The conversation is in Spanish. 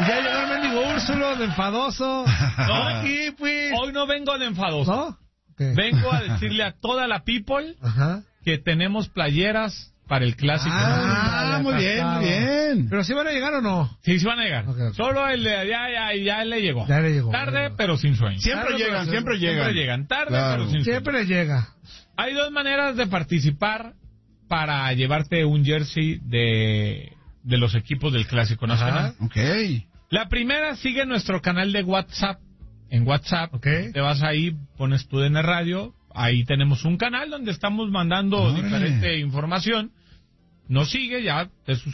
Ya llegó el mendigo Úrsulo, de enfadoso. No, aquí, pues. Hoy no vengo de enfadoso. ¿No? ¿Qué? Vengo a decirle a toda la people que tenemos playeras para el clásico. Muy bien, muy bien. ¿Pero sí van a llegar o no? Sí, sí van a llegar. Okay. Solo el de allá ya le llegó. Ya le llegó. Tarde, pero sin sueño. Siempre llegan. Siempre llegan. Tarde, Claro. pero sin sueño. Siempre llega. Hay dos maneras de participar para llevarte un jersey de los equipos del Clásico Nacional. Ok. La primera, sigue nuestro canal de WhatsApp. En WhatsApp, te vas ahí, pones tu DN Radio, ahí tenemos un canal donde estamos mandando diferente información. Nos sigue, ya te suscribes.